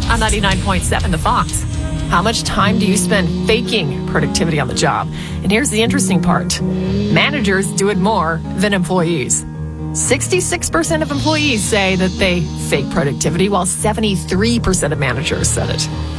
on 99.7 The Fox. How much time do you spend faking productivity on the job? And here's the interesting part. Managers do it more than employees. 66% of employees say that they fake productivity, while 73% of managers said it.